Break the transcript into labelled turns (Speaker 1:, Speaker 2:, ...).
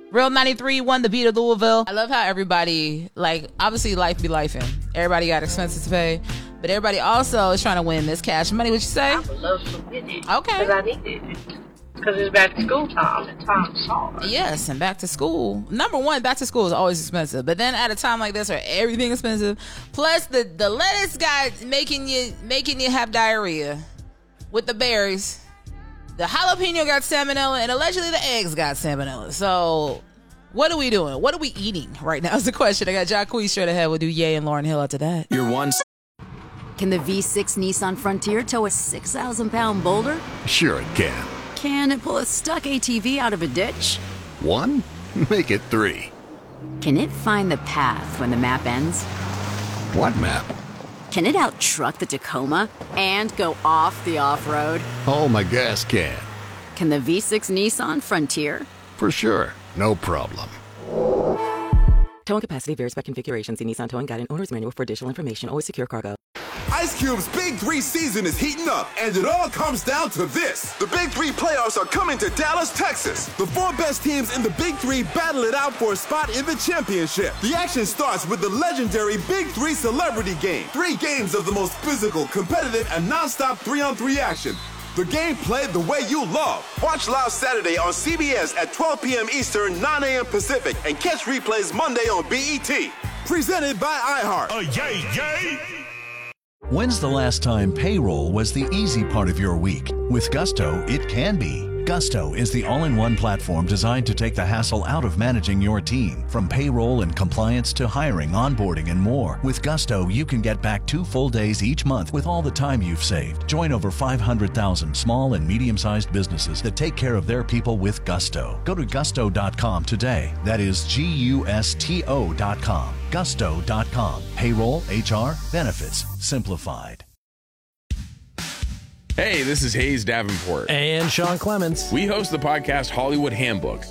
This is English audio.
Speaker 1: Real 93 won the beat of Louisville. I love how everybody, like, obviously life be lifing. Everybody got expenses to pay, but everybody also is trying to win this cash money. What you say?
Speaker 2: I would love to win it.
Speaker 1: Okay.
Speaker 2: Because I need it. Because it's back to school time and time's hard.
Speaker 1: Yes, and back to school. Number one, back to school is always expensive. But then at a time like this where everything is expensive, plus the lettuce guy making you have diarrhea with the berries. The jalapeno got salmonella, and allegedly the eggs got salmonella. So, what are we doing? What are we eating right now is the question. I got Jacquees straight ahead. We'll do Ye and Lauryn Hill after that.
Speaker 3: You're one.
Speaker 4: Can the V6 Nissan Frontier tow a 6,000-pound boulder?
Speaker 5: Sure it can.
Speaker 4: Can it pull a stuck ATV out of a ditch?
Speaker 5: 1? Make it 3.
Speaker 4: Can it find the path when the map ends?
Speaker 5: What map?
Speaker 4: Can it out-truck the Tacoma and go off the off-road?
Speaker 5: Oh, my gas can.
Speaker 4: Can the V6 Nissan Frontier?
Speaker 5: For sure. No problem.
Speaker 6: Towing capacity varies by configuration. See Nissan Towing Guide and Owner's Manual for additional information. Always secure cargo.
Speaker 7: Ice Cube's Big 3 season is heating up, and it all comes down to this. The Big 3 playoffs are coming to Dallas, Texas. The 4 best teams in the Big 3 battle it out for a spot in the championship. The action starts with the legendary Big 3 Celebrity Game. 3 games of the most physical, competitive, and nonstop 3-on-3 action. The game played the way you love. Watch live Saturday on CBS at 12 p.m. Eastern, 9 a.m. Pacific, and catch replays Monday on BET. Presented by iHeart.
Speaker 8: Yay, yay!
Speaker 9: When's the last time payroll was the easy part of your week? With Gusto, it can be. Gusto is the all-in-one platform designed to take the hassle out of managing your team. From payroll and compliance to hiring, onboarding, and more. With Gusto, you can get back 2 full days each month with all the time you've saved. Join over 500,000 small and medium-sized businesses that take care of their people with Gusto. Go to gusto.com today. That is Gusto.com. Gusto.com. Payroll, HR, benefits, simplified.
Speaker 10: Hey, this is Hayes Davenport.
Speaker 11: And Sean Clements.
Speaker 10: We host the podcast Hollywood Handbook.